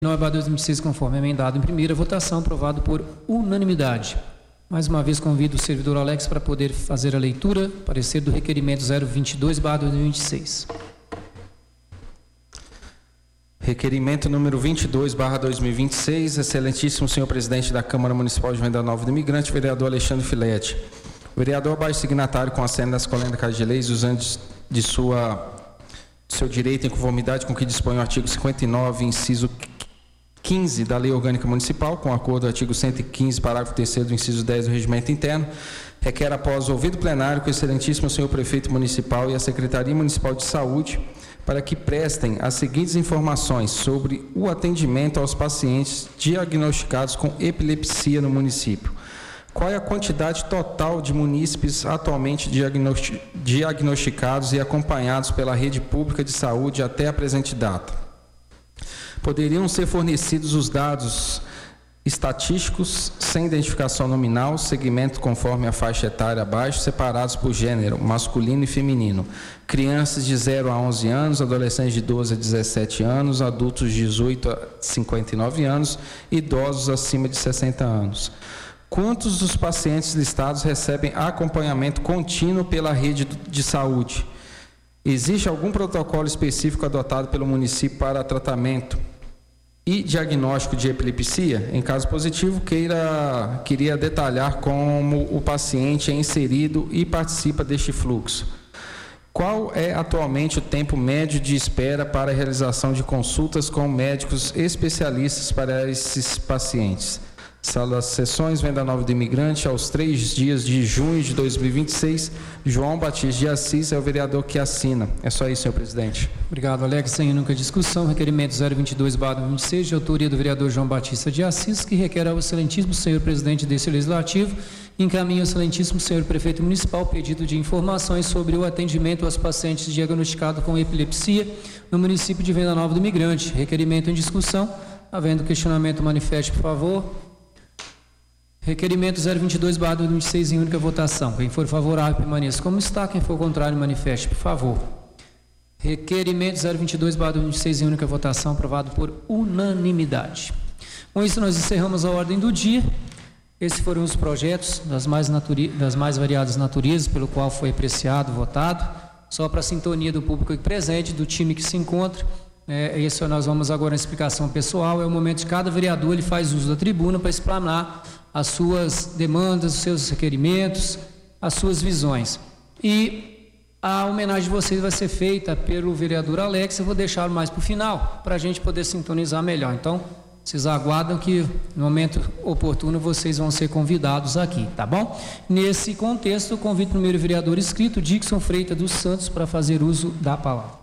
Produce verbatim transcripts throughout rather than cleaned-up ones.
nove barra dois mil e vinte e seis, conforme emendado em primeira votação, aprovado por unanimidade. Mais uma vez convido o servidor Alex para poder fazer a leitura, parecer do requerimento zero vinte e dois barra dois mil e vinte e seis. Requerimento número vinte e dois barra dois mil e vinte e seis, excelentíssimo senhor presidente da Câmara Municipal de Venda Nova do Imigrante, vereador Alexandre Filete. O vereador abaixo signatário com assento das colegas da Casa de Leis, usando de sua, seu direito em conformidade com o que dispõe o artigo cinquenta e nove, inciso quinze da Lei Orgânica Municipal, com acordo do artigo cento e quinze, parágrafo terceiro do inciso dez do Regimento Interno, requer, após ouvido plenário, que o excelentíssimo senhor prefeito municipal e a Secretaria Municipal de Saúde para que prestem as seguintes informações sobre o atendimento aos pacientes diagnosticados com epilepsia no município. Qual é a quantidade total de munícipes atualmente diagnosti- diagnosticados e acompanhados pela rede pública de saúde até a presente data? Poderiam ser fornecidos os dados estatísticos sem identificação nominal, segmento conforme a faixa etária abaixo, separados por gênero, masculino e feminino. Crianças de zero a onze anos, adolescentes de doze a dezessete anos, adultos de dezoito a cinquenta e nove anos, idosos acima de sessenta anos. Quantos dos pacientes listados recebem acompanhamento contínuo pela rede de saúde? Existe algum protocolo específico adotado pelo município para tratamento e diagnóstico de epilepsia? Em caso positivo, queira, queria detalhar como o paciente é inserido e participa deste fluxo. Qual é atualmente o tempo médio de espera para a realização de consultas com médicos especialistas para esses pacientes? Sala das Sessões, Venda Nova do Imigrante, aos três dias de junho de dois mil e vinte e seis, João Batista de Assis é o vereador que assina. É só isso, senhor presidente. Obrigado, Alex. Sem nunca discussão, requerimento zero vinte e dois barra dois mil e vinte e seis, de autoria do vereador João Batista de Assis, que requer ao excelentíssimo senhor presidente desse legislativo, encaminha ao excelentíssimo senhor prefeito municipal pedido de informações sobre o atendimento aos pacientes diagnosticados com epilepsia no município de Venda Nova do Imigrante. Requerimento em discussão. Havendo questionamento, manifeste, por favor. Requerimento zero vinte e dois barra dois mil e vinte e seis em única votação. Quem for favorável, permaneça como está. Quem for contrário, manifeste, por favor. Requerimento zero vinte e dois barra dois mil e vinte e seis em única votação, aprovado por unanimidade. Com isso, nós encerramos a ordem do dia. Esses foram os projetos das mais, naturi... das mais variadas naturezas, pelo qual foi apreciado, votado. Só para a sintonia do público aqui presente, do time que se encontra. É, esse nós vamos agora na explicação pessoal. É o momento de cada vereador, ele faz uso da tribuna para explanar as suas demandas, os seus requerimentos, as suas visões. E a homenagem de vocês vai ser feita pelo vereador Alex. Eu vou deixá-lo mais para o final, para a gente poder sintonizar melhor. Então, vocês aguardam que no momento oportuno vocês vão ser convidados aqui, tá bom? Nesse contexto, eu convido o primeiro vereador inscrito, Dixon Freitas dos Santos, para fazer uso da palavra.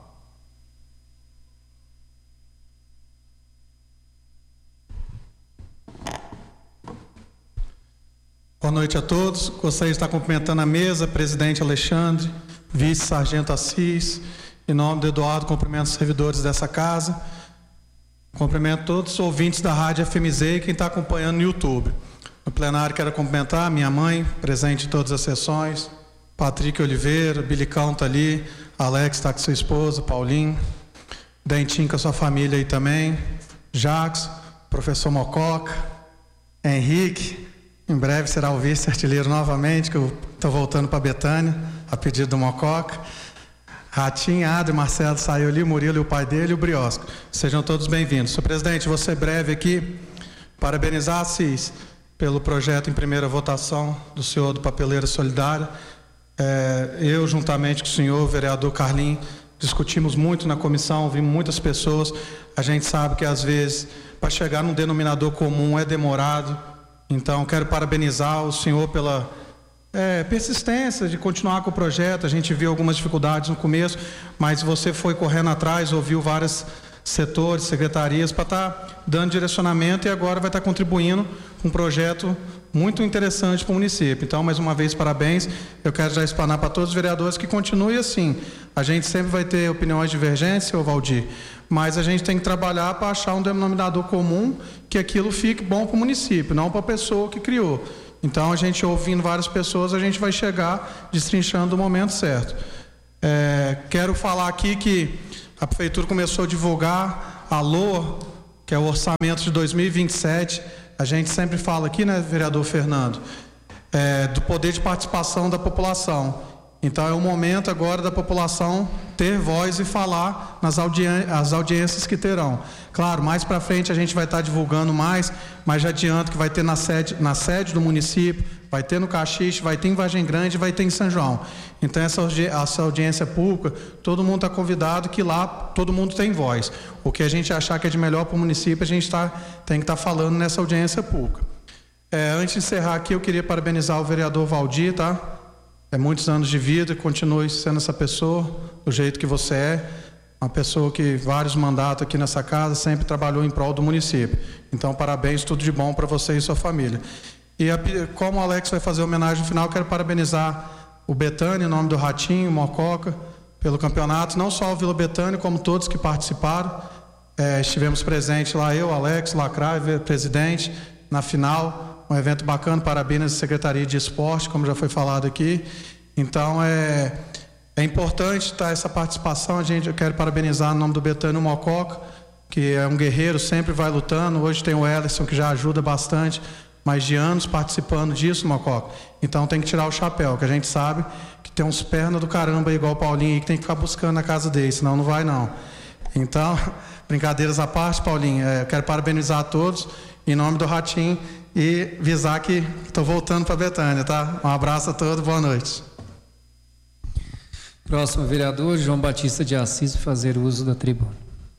Boa noite a todos. Gostaria de estar cumprimentando a mesa, presidente Alexandre, vice-sargento Assis, em nome do Eduardo, cumprimento os servidores dessa casa, cumprimento todos os ouvintes da Rádio F M Z e quem está acompanhando no YouTube. No plenário quero cumprimentar minha mãe, presente em todas as sessões, Patrick Oliveira, Bilicão está ali, Alex está com sua esposa, Paulinho, Dentinho com a sua família aí também, Jacques, professor Mococa, Henrique. Em breve será o vice-artilheiro novamente, que eu estou voltando para Betânia, a pedido do Mococa. Ratinho, Adri, Marcelo saiu ali, Murilo e o pai dele, e o Briosco. Sejam todos bem-vindos. Senhor presidente, vou ser breve aqui. Parabenizar, Assis, pelo projeto em primeira votação do senhor do Papeleira Solidária. É, eu, juntamente com o senhor, o vereador Carlinhos, discutimos muito na comissão, vimos muitas pessoas. A gente sabe que, às vezes, para chegar num denominador comum é demorado. Então, quero parabenizar o senhor pela é, persistência de continuar com o projeto. A gente viu algumas dificuldades no começo, mas você foi correndo atrás, ouviu vários setores, secretarias, para estar dando direcionamento e agora vai estar contribuindo com um projeto muito interessante para o município. Então, mais uma vez, parabéns. Eu quero já explanar para todos os vereadores que continue assim. A gente sempre vai ter opiniões divergentes, senhor Valdir, mas a gente tem que trabalhar para achar um denominador comum que aquilo fique bom para o município, não para a pessoa que criou. Então, a gente ouvindo várias pessoas, a gente vai chegar destrinchando o momento certo. É, quero falar aqui que a Prefeitura começou a divulgar a L O A que é o orçamento de dois mil e vinte e sete. A gente sempre fala aqui, né, vereador Fernando, é, do poder de participação da população. Então é o momento agora da população ter voz e falar nas audi as audiências que terão. Claro, mais para frente a gente vai estar divulgando mais, mas já adianto que vai ter na sede, na sede do município, vai ter no Caxixe, vai ter em Vargem Grande, vai ter em São João. Então essa, audi essa audiência pública, todo mundo está convidado, que lá todo mundo tem voz. O que a gente achar que é de melhor para o município, a gente tá, tem que estar tá falando nessa audiência pública. É, antes de encerrar aqui, eu queria parabenizar o vereador Valdir, tá? É muitos anos de vida, continue sendo essa pessoa, do jeito que você é. Uma pessoa que vários mandatos aqui nessa casa, sempre trabalhou em prol do município. Então, parabéns, tudo de bom para você e sua família. E a, como o Alex vai fazer a homenagem no final, quero parabenizar o Betânia, em nome do Ratinho, Mococa, pelo campeonato. Não só o Vila Betânia, como todos que participaram. É, estivemos presentes lá, eu, Alex, Lacraia, presidente, na final. Um evento bacana, parabéns à Secretaria de Esporte, como já foi falado aqui. Então, é, é importante estar essa participação. A gente, eu quero parabenizar no nome do Betânia Mococa, que é um guerreiro, sempre vai lutando. Hoje tem o Ellison, que já ajuda bastante, mais de anos participando disso, Mococa. Então, tem que tirar o chapéu, que a gente sabe que tem uns pernas do caramba, igual o Paulinho, aí, que tem que ficar buscando na casa dele, senão não vai, não. Então, brincadeiras à parte, Paulinho, é, eu quero parabenizar a todos, em nome do Ratinho, e avisar que estou voltando para Betânia, tá? Um abraço a todos, boa noite. Próximo vereador, João Batista de Assis, fazer uso da tribuna.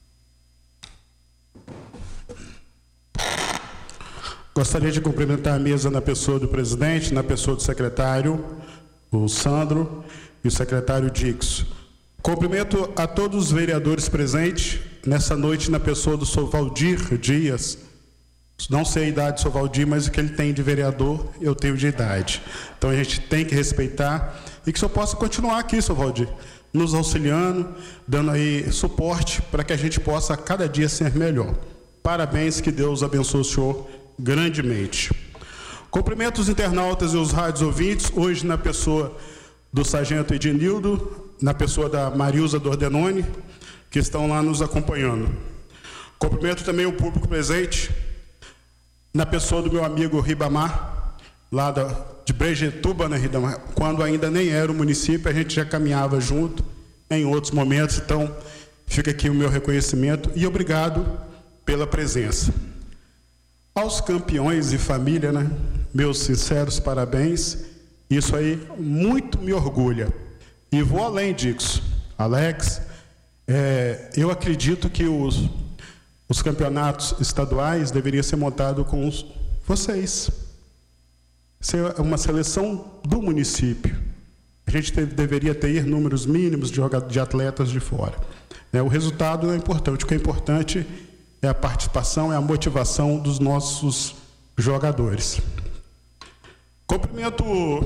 Gostaria de cumprimentar a mesa na pessoa do presidente, na pessoa do secretário, o Sandro, e o secretário Dixo. Cumprimento a todos os vereadores presentes nessa noite na pessoa do senhor Valdir Dias. Não sei a idade do senhor Valdir, mas o que ele tem de vereador, eu tenho de idade. Então a gente tem que respeitar e que o senhor possa continuar aqui, senhor Valdir, nos auxiliando, dando aí suporte para que a gente possa cada dia ser melhor. Parabéns, que Deus abençoe o senhor grandemente. Cumprimento os internautas e os rádios ouvintes, hoje na pessoa do sargento Ednildo, na pessoa da Marilza Dordenone, que estão lá nos acompanhando. Cumprimento também o público presente, na pessoa do meu amigo Ribamar, lá da, de Brejetuba, né, Ribamar, quando ainda nem era o município, a gente já caminhava junto em outros momentos, então fica aqui o meu reconhecimento e obrigado pela presença. Aos campeões e família, né, meus sinceros parabéns, isso aí muito me orgulha. E vou além disso, Alex, é, eu acredito que os Os campeonatos estaduais deveriam ser montados com os, vocês. Isso é uma seleção do município. A gente te, deveria ter números mínimos de, de atletas de fora. É, o resultado não é importante. O que é importante é a participação, é a motivação dos nossos jogadores. Cumprimento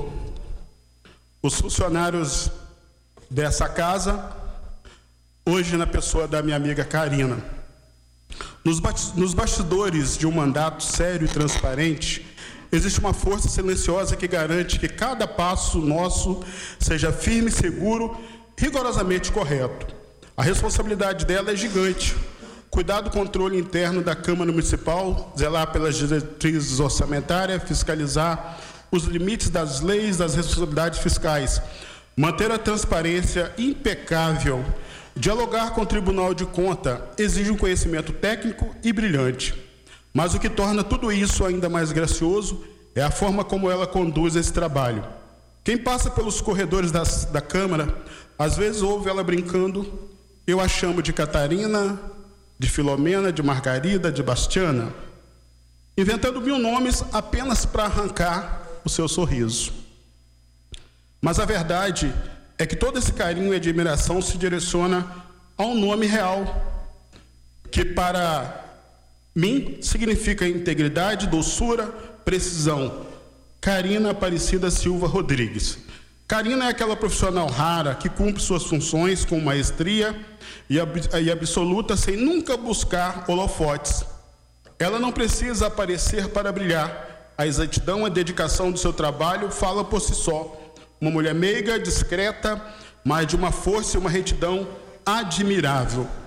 os funcionários dessa casa, hoje na pessoa da minha amiga Karina. Nos bastidores de um mandato sério e transparente, existe uma força silenciosa que garante que cada passo nosso seja firme, seguro, rigorosamente correto. A responsabilidade dela é gigante. Cuidar do controle interno da Câmara Municipal, zelar pelas diretrizes orçamentárias, fiscalizar os limites das leis, das responsabilidades fiscais, manter a transparência impecável, dialogar com o Tribunal de Conta exige um conhecimento técnico e brilhante. Mas o que torna tudo isso ainda mais gracioso é a forma como ela conduz esse trabalho. Quem passa pelos corredores das, da Câmara, às vezes ouve ela brincando, eu a chamo de Catarina, de Filomena, de Margarida, de Bastiana, inventando mil nomes apenas para arrancar o seu sorriso. Mas a verdade é que todo esse carinho e admiração se direciona a um nome real, que para mim significa integridade, doçura, precisão. Karina Aparecida Silva Rodrigues. Karina é aquela profissional rara que cumpre suas funções com maestria e, ab e absoluta, sem nunca buscar holofotes. Ela não precisa aparecer para brilhar. A exatidão e a dedicação do seu trabalho fala por si só. Uma mulher meiga, discreta, mas de uma força e uma retidão admirável.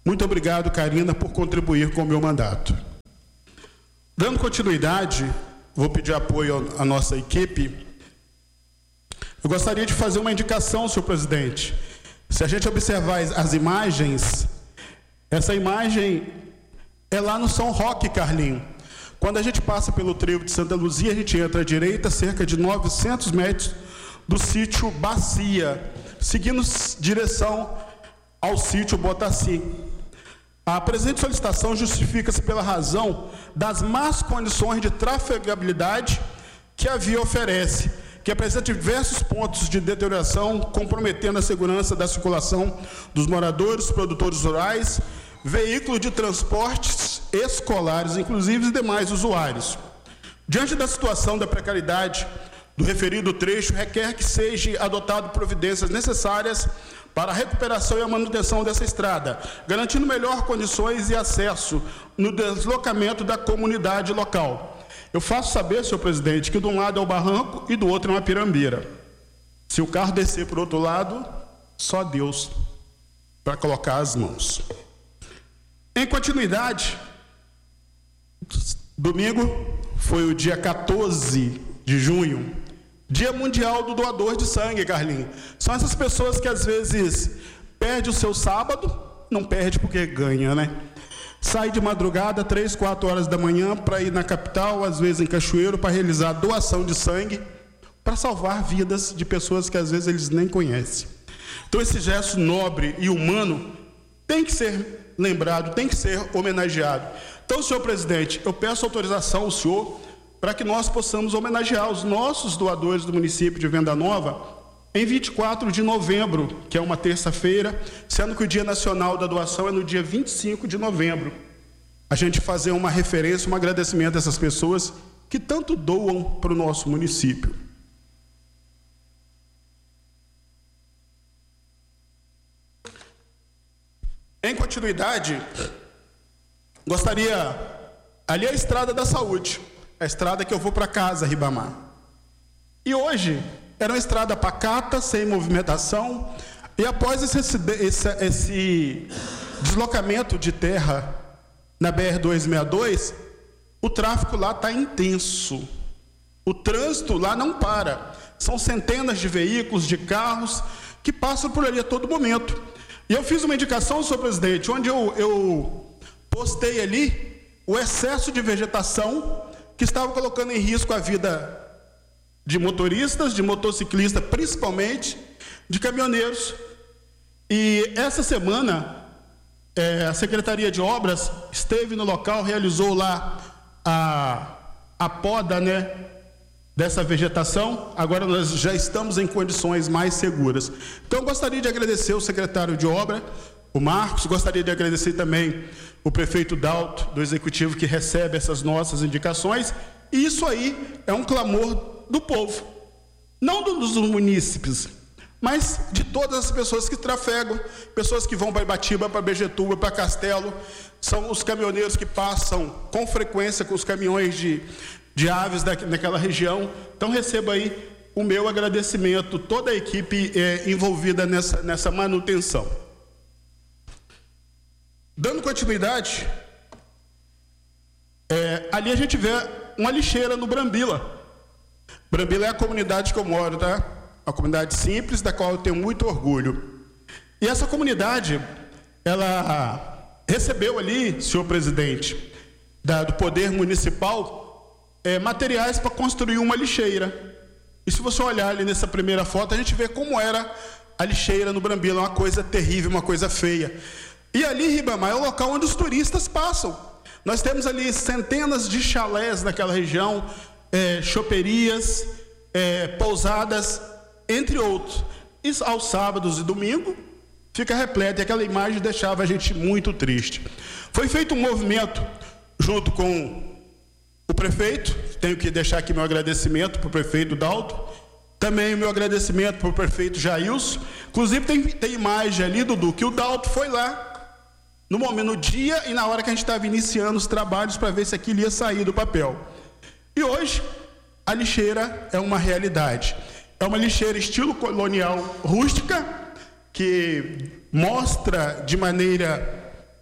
Muito obrigado, Karina, por contribuir com o meu mandato. Dando continuidade, vou pedir apoio à nossa equipe. Eu gostaria de fazer uma indicação, senhor presidente. Se a gente observar as imagens, essa imagem é lá no São Roque, Carlinho. Quando a gente passa pelo trevo de Santa Luzia, a gente entra à direita, cerca de novecentos metros do sítio Bacia, seguindo direção ao sítio Botaci. A presente solicitação justifica-se pela razão das más condições de trafegabilidade que a via oferece, que apresenta diversos pontos de deterioração, comprometendo a segurança da circulação dos moradores, produtores rurais, veículos de transportes escolares, inclusive os demais usuários. Diante da situação da precariedade do referido trecho, requer que seja adotado providências necessárias para a recuperação e a manutenção dessa estrada, garantindo melhor condições e acesso no deslocamento da comunidade local. Eu faço saber, senhor presidente, que de um lado é o barranco e do outro é uma pirambeira. Se o carro descer para o outro lado, só Deus para colocar as mãos. Em continuidade, domingo foi o dia quatorze de junho, Dia Mundial do Doador de Sangue, Carlinhos. São essas pessoas que às vezes perdem o seu sábado, não perde porque ganha, né? Sai de madrugada, três, quatro horas da manhã, para ir na capital, às vezes em Cachoeiro, para realizar doação de sangue, para salvar vidas de pessoas que às vezes eles nem conhecem. Então esse gesto nobre e humano tem que ser lembrado, tem que ser homenageado. Então, senhor presidente, eu peço autorização ao senhor para que nós possamos homenagear os nossos doadores do município de Venda Nova em vinte e quatro de novembro, que é uma terça-feira, sendo que o Dia Nacional da Doação é no dia vinte e cinco de novembro. A gente fazer uma referência, um agradecimento a essas pessoas que tanto doam para o nosso município. Em continuidade, gostaria... Ali é a Estrada da Saúde, a estrada que eu vou para casa, Ribamar. E hoje era uma estrada pacata, sem movimentação, e após esse, esse, esse deslocamento de terra na B R duzentos e sessenta e dois, o tráfego lá está intenso. O trânsito lá não para. São centenas de veículos, de carros, que passam por ali a todo momento. E eu fiz uma indicação, senhor presidente, onde eu, eu postei ali o excesso de vegetação que estava colocando em risco a vida de motoristas, de motociclistas, principalmente, de caminhoneiros. E essa semana, é, a Secretaria de Obras esteve no local, realizou lá a, a poda, né, dessa vegetação. Agora nós já estamos em condições mais seguras. Então, eu gostaria de agradecer o secretário de obra, o Marcos, gostaria de agradecer também o prefeito Dalto, do Executivo, que recebe essas nossas indicações. E isso aí é um clamor do povo, não dos munícipes, mas de todas as pessoas que trafegam, pessoas que vão para Ibatiba, para Bejetuba, para Castelo, são os caminhoneiros que passam com frequência com os caminhões de, de aves da, daquela região. Então receba aí o meu agradecimento, toda a equipe é, envolvida nessa, nessa manutenção. Dando continuidade, é, ali a gente vê uma lixeira no Brambila. Brambila é a comunidade que eu moro, tá? Uma comunidade simples, da qual eu tenho muito orgulho. E essa comunidade, ela recebeu ali, senhor presidente, da, do Poder Municipal, é, materiais para construir uma lixeira. E se você olhar ali nessa primeira foto, a gente vê como era a lixeira no Brambila, uma coisa terrível, uma coisa feia. E ali, Ribamar, é o local onde os turistas passam. Nós temos ali centenas de chalés naquela região, é, choperias, é, pousadas, entre outros. E aos sábados e domingos fica repleto, e aquela imagem deixava a gente muito triste. Foi feito um movimento junto com o prefeito, tenho que deixar aqui meu agradecimento para o prefeito Dalto, também o meu agradecimento para o prefeito Jailson. Inclusive tem, tem imagem ali, Dudu, que o Dalto foi lá, no momento, no dia e na hora que a gente estava iniciando os trabalhos para ver se aquilo ia sair do papel. E hoje, a lixeira é uma realidade. É uma lixeira estilo colonial rústica, que mostra de maneira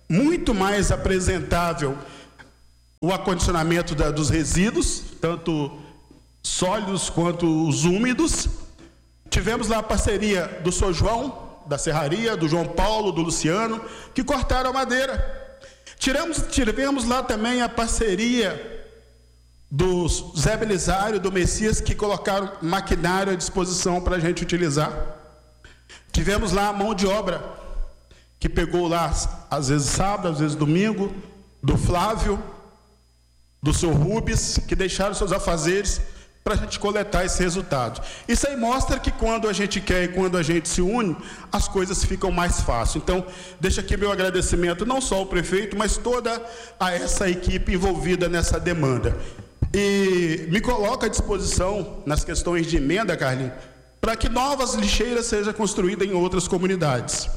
muito mais apresentável o acondicionamento da, dos resíduos, tanto sólidos quanto os úmidos. Tivemos lá a parceria do São João, da Serraria, do João Paulo, do Luciano, que cortaram a madeira. Tiramos, tivemos lá também a parceria do Zé Belisário, do Messias, que colocaram maquinário à disposição para a gente utilizar. Tivemos lá a mão de obra, que pegou lá, às vezes sábado, às vezes domingo, do Flávio, do seu Rubens, que deixaram seus afazeres para a gente coletar esse resultado. Isso aí mostra que quando a gente quer e quando a gente se une, as coisas ficam mais fáceis. Então, deixa aqui meu agradecimento, não só ao prefeito, mas toda a essa equipe envolvida nessa demanda. E me coloco à disposição, nas questões de emenda, Carlinhos, para que novas lixeiras sejam construídas em outras comunidades.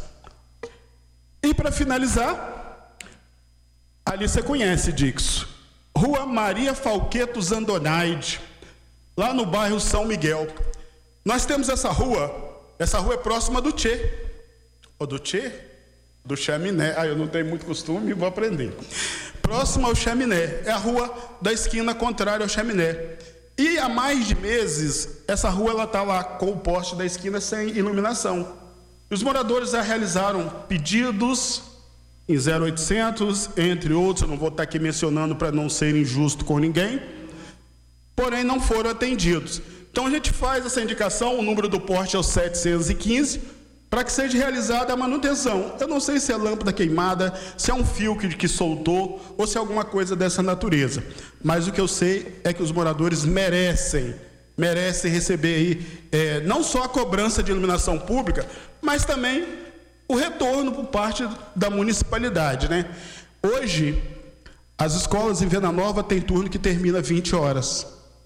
E para finalizar, ali você conhece, Dixo, Rua Maria Falqueto Zandonaide, lá no bairro São Miguel. Nós temos essa rua, essa rua é próxima do Tchê, ou do Tchê? Do Chaminé, ah, eu não tenho muito costume, vou aprender. Próximo ao Chaminé, é a rua da esquina contrária ao Chaminé. E há mais de meses, essa rua ela está lá com o poste da esquina sem iluminação. Os moradores já realizaram pedidos em zero oitocentos, entre outros, eu não vou estar aqui mencionando para não ser injusto com ninguém, porém não foram atendidos. Então a gente faz essa indicação, o número do poste é o setecentos e quinze, para que seja realizada a manutenção. Eu não sei se é lâmpada queimada, se é um fio que, que soltou, ou se é alguma coisa dessa natureza. Mas o que eu sei é que os moradores merecem, merecem receber aí, é, não só a cobrança de iluminação pública, mas também o retorno por parte da municipalidade, né? Hoje, as escolas em Venda Nova têm turno que termina vinte horas.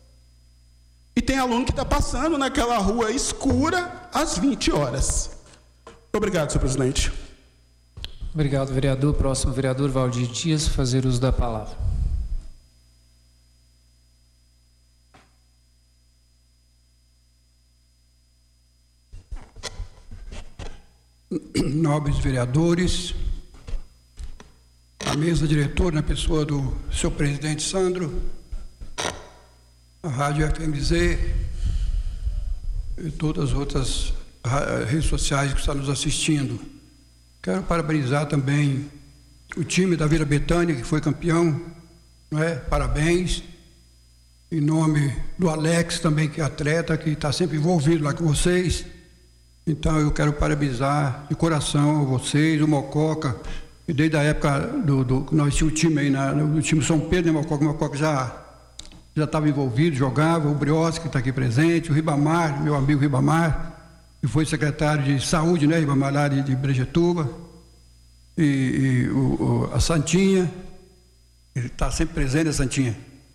E tem aluno que está passando naquela rua escura às vinte horas. Obrigado, senhor presidente. Obrigado, vereador. Próximo, vereador Valdir Dias, fazer uso da palavra. Nobres vereadores, a mesa diretora, na pessoa do seu presidente Sandro, a Rádio F M Z e todas as outras redes sociais que estão nos assistindo. Quero parabenizar também o time da Vila Betânia, que foi campeão, não é? Parabéns. Em nome do Alex também, que é atleta, que está sempre envolvido lá com vocês. Então eu quero parabenizar de coração a vocês, o Mococa, e desde a época do, do nós tínhamos um time aí, na, no time São Pedro, né, Mococa, o Mococa já já estava envolvido, jogava, o Briosi, que está aqui presente, o Ribamar, meu amigo Ribamar, que foi secretário de saúde, né, Ribamar, lá de, de Brejetuba, e, e o, o, a Santinha, ele está sempre presente, a Santinha.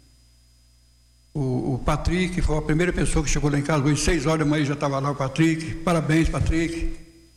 O, o Patrick, que foi a primeira pessoa que chegou lá em casa, hoje, seis horas da manhã já estava lá o Patrick, parabéns, Patrick.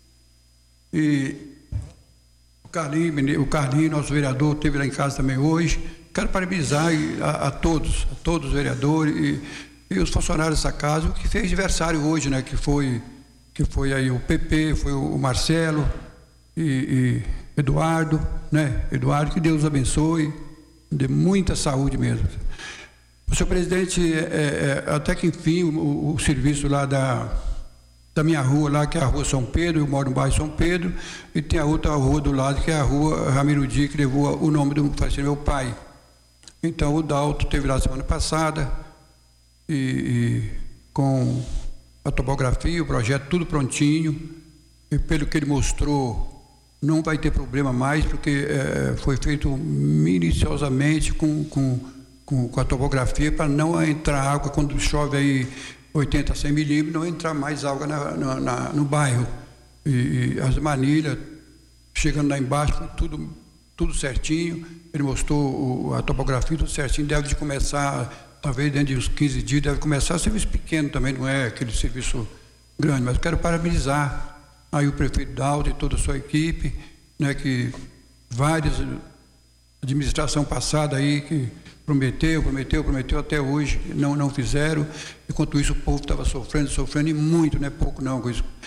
E o Carlinho, o Carlinho, nosso vereador, esteve lá em casa também hoje. Quero parabenizar a, a todos, a todos os vereadores e, e os funcionários dessa casa, que fez aniversário hoje, né, que foi, que foi aí o P P, foi o Marcelo e, e Eduardo, né, Eduardo, que Deus abençoe, dê muita saúde mesmo. O senhor presidente, é, é, até que enfim, o, o serviço lá da, da minha rua, lá, que é a rua São Pedro, eu moro no bairro São Pedro, e tem a outra rua do lado, que é a rua Ramiro Di, que levou o nome do falecido meu pai. Então, o Dalto teve lá semana passada, e, e com a topografia, o projeto, tudo prontinho, e pelo que ele mostrou, não vai ter problema mais, porque é, foi feito minuciosamente com... com Com, com a topografia, para não entrar água quando chove aí oitenta, cem milímetros, não entrar mais água na, na, na, no bairro. E, e as manilhas, chegando lá embaixo, tudo, tudo certinho. Ele mostrou o, a topografia, tudo certinho. Deve de começar, talvez dentro de uns quinze dias, deve começar serviço pequeno também, não é aquele serviço grande. Mas eu quero parabenizar aí o prefeito Dalto e toda a sua equipe, né, que várias administração passada aí que prometeu, prometeu, prometeu, até hoje não, não fizeram. Enquanto isso, o povo estava sofrendo, sofrendo e muito, não é pouco não.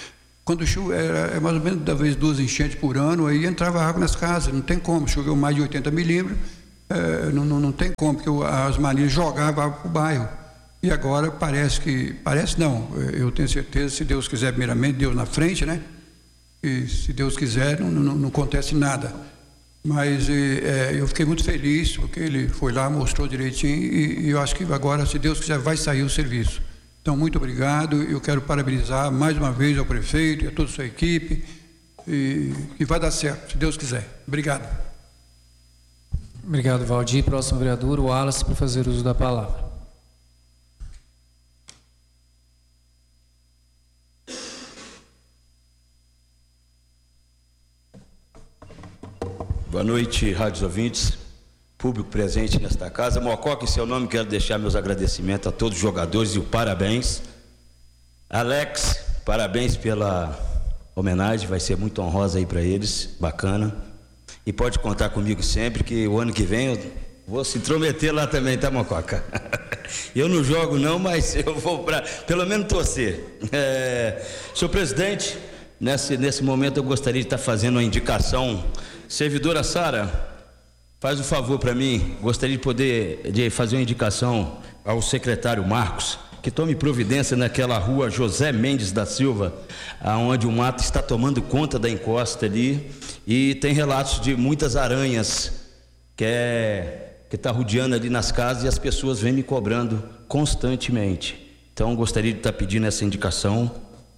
quando choveu, era é mais ou menos talvez duas enchentes por ano, aí entrava água nas casas, não tem como, choveu mais de oitenta milímetros, é, não, não, não tem como, porque as manilhas jogavam água para o bairro. E agora parece que, parece não, eu tenho certeza, se Deus quiser, primeiramente, Deus na frente, né? E se Deus quiser, não, não, não acontece nada. Mas é, eu fiquei muito feliz, porque ele foi lá, mostrou direitinho, e, e eu acho que agora, se Deus quiser, vai sair o serviço. Então, muito obrigado. Eu quero parabenizar mais uma vez ao prefeito e a toda a sua equipe. E, e vai dar certo, se Deus quiser. Obrigado. Obrigado, Valdir. Próximo vereador, o Wallace, para fazer uso da palavra. Boa noite, rádios ouvintes, público presente nesta casa. Mococa, em seu nome, quero deixar meus agradecimentos a todos os jogadores e o parabéns. Alex, parabéns pela homenagem, vai ser muito honrosa aí para eles, bacana. E pode contar comigo sempre, que o ano que vem eu vou se intrometer lá também, tá, Mococa? Eu não jogo não, mas eu vou para, pelo menos torcer. É, senhor presidente, nesse, nesse momento eu gostaria de estar fazendo uma indicação. Servidora Sara, faz um favor para mim, gostaria de poder de fazer uma indicação ao secretário Marcos, que tome providência naquela rua José Mendes da Silva, aonde o mato está tomando conta da encosta ali, e tem relatos de muitas aranhas que é, que está rodeando ali nas casas, e as pessoas vêm me cobrando constantemente. Então gostaria de estar pedindo essa indicação.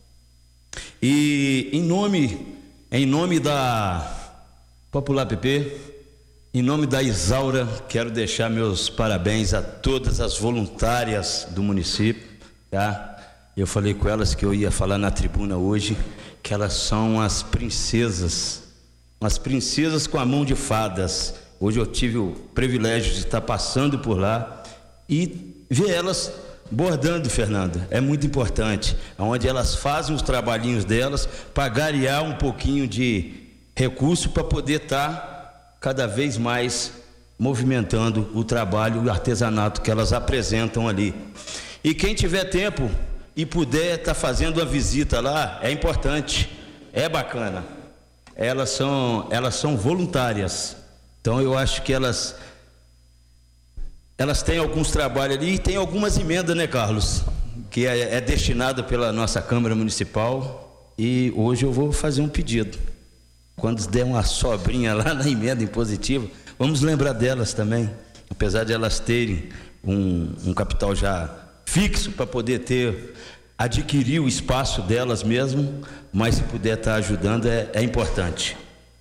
E em nome, em nome da Popular P P, em nome da Isaura, quero deixar meus parabéns a todas as voluntárias do município, tá? Eu falei com elas que eu ia falar na tribuna hoje, que elas são as princesas, as princesas com a mão de fadas. Hoje eu tive o privilégio de estar passando por lá e ver elas bordando, Fernanda, é muito importante, onde elas fazem os trabalhinhos delas para garear um pouquinho de recurso para poder estar cada vez mais movimentando o trabalho e o artesanato que elas apresentam ali. E quem tiver tempo e puder estar fazendo uma visita lá, é importante, é bacana. Elas são, elas são voluntárias, então eu acho que elas elas têm alguns trabalhos ali e tem algumas emendas, né, Carlos, que é, é destinada pela nossa Câmara Municipal, e hoje eu vou fazer um pedido. Quando der uma sobrinha lá na emenda impositiva, vamos lembrar delas também, apesar de elas terem um, um capital já fixo para poder ter, adquirir o espaço delas mesmo, mas se puder estar ajudando é, é importante.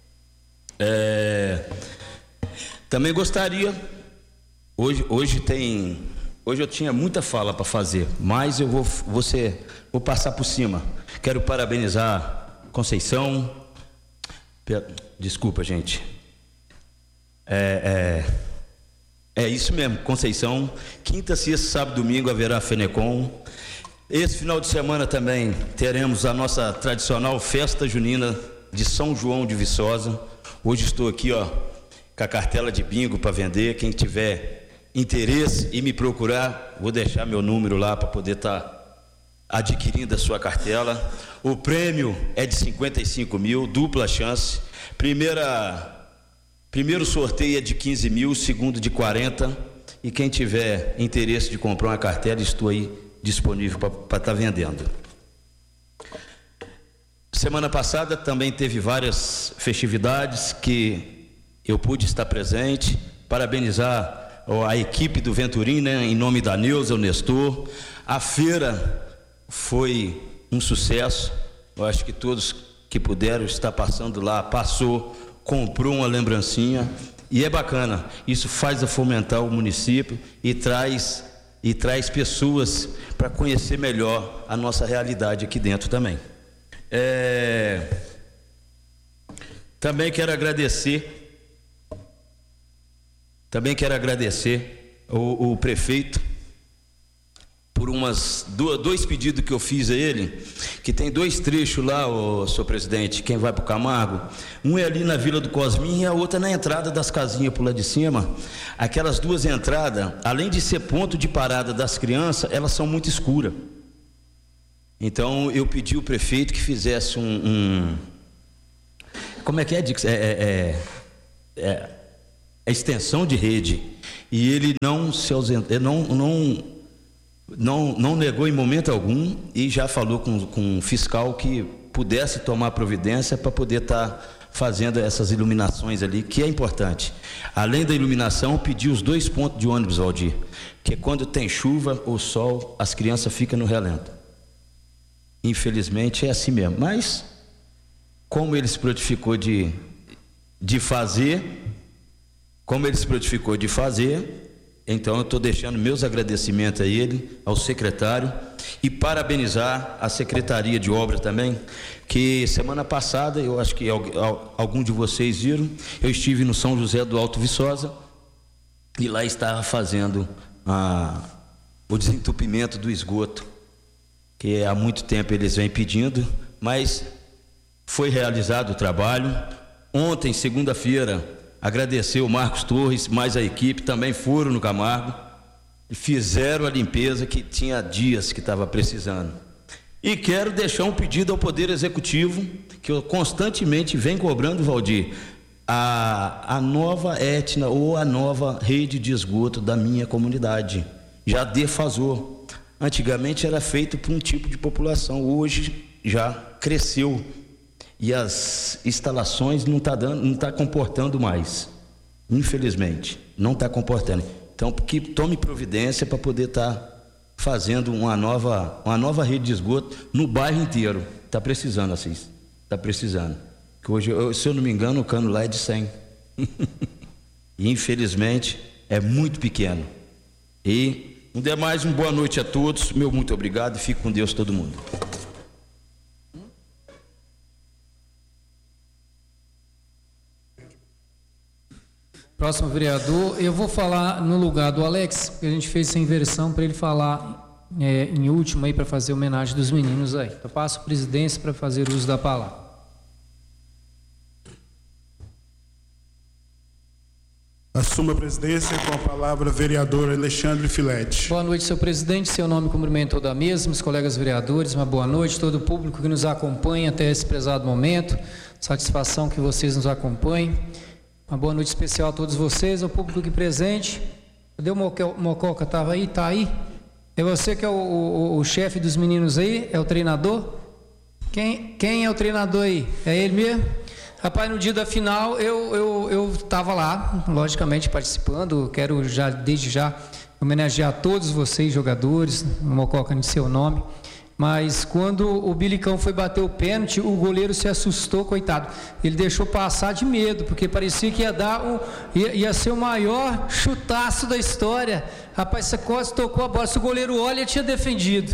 É, também gostaria, hoje, hoje tem, hoje eu tinha muita fala para fazer, mas eu vou, você, vou passar por cima. Quero parabenizar Conceição. Desculpa, gente. É, é, é isso mesmo, Conceição. Quinta, sexta, sábado, domingo haverá Fenecom. Esse final de semana também teremos a nossa tradicional festa junina de São João de Viçosa. Hoje estou aqui, ó, com a cartela de bingo para vender. Quem tiver interesse e me procurar, vou deixar meu número lá para poder estar tá adquirindo a sua cartela. O prêmio é de cinquenta e cinco mil, dupla chance. Primeira, primeiro sorteio é de quinze mil, segundo de quarenta. E quem tiver interesse de comprar uma cartela, estou aí disponível para estar vendendo. Semana passada também teve várias festividades que eu pude estar presente. Parabenizar a equipe do Venturim, né, em nome da Neuza, o Nestor. A feira foi um sucesso, eu acho que todos que puderam estar passando lá, passou, comprou uma lembrancinha, e é bacana, isso faz a fomentar o município e traz, e traz pessoas para conhecer melhor a nossa realidade aqui dentro também. É, também quero agradecer, também quero agradecer o, o prefeito por umas dois pedidos que eu fiz a ele, que tem dois trechos lá, ô, senhor presidente, quem vai para o Camargo, um é ali na Vila do Cosminho e a outra na entrada das casinhas por lá de cima. Aquelas duas entradas, além de ser ponto de parada das crianças, elas são muito escuras. Então eu pedi ao prefeito que fizesse um, um como é que é, Dix? É, é, é, é a extensão de rede, e ele não se ausentou, não, não, não, não negou em momento algum, e já falou com, com o fiscal que pudesse tomar providência para poder estar tá fazendo essas iluminações ali, que é importante. Além da iluminação, pediu os dois pontos de ônibus, Valdir, que é quando tem chuva ou sol, as crianças ficam no relento. Infelizmente é assim mesmo, mas como ele se prontificou de, de fazer, como ele se prontificou de fazer, então eu estou deixando meus agradecimentos a ele, ao secretário, e parabenizar a Secretaria de Obras também, que semana passada, eu acho que algum de vocês viram, eu estive no São José do Alto Viçosa, e lá estava fazendo a, o desentupimento do esgoto, que há muito tempo eles vêm pedindo, mas foi realizado o trabalho. Ontem, segunda-feira, agradecer o Marcos Torres, mais a equipe, também foram no Camargo e fizeram a limpeza que tinha dias que estava precisando. E quero deixar um pedido ao Poder Executivo, que eu constantemente venho cobrando, Valdir, a, a nova etna ou a nova rede de esgoto da minha comunidade. Já defasou. Antigamente era feito por um tipo de população, hoje já cresceu. E as instalações não está dando, não está comportando mais, infelizmente, não está comportando. Então, que tome providência para poder estar tá fazendo uma nova, uma nova rede de esgoto no bairro inteiro. Está precisando, Assis, está precisando. Que hoje, eu, se eu não me engano, o cano lá é de cem. E infelizmente é muito pequeno. E, no demais, uma boa noite a todos. Meu muito obrigado e fique com Deus todo mundo. Próximo vereador, eu vou falar no lugar do Alex, porque a gente fez essa inversão para ele falar é, em último aí, para fazer homenagem dos meninos aí. Eu passo a presidência para fazer uso da palavra. Assuma a presidência com a palavra vereador Alexandre Filete. Boa noite, senhor presidente, seu nome e cumprimento toda a mesa, meus colegas vereadores, uma boa noite, todo o público que nos acompanha até esse prezado momento, satisfação que vocês nos acompanhem. Uma boa noite especial a todos vocês, ao público aqui presente. Cadê o Mococa? Estava aí? Está aí? É você que é o, o, o chefe dos meninos aí? É o treinador? Quem, quem é o treinador aí? É ele mesmo? Rapaz, no dia da final eu estava eu, eu lá, logicamente participando. Quero já, desde já homenagear todos vocês, jogadores, o Mococa em seu nome. Mas quando o Bilicão foi bater o pênalti, o goleiro se assustou, coitado. Ele deixou passar de medo, porque parecia que ia dar um, ia, ia ser o maior chutaço da história. Rapaz, você quase tocou a bola. Se o goleiro olha, tinha defendido.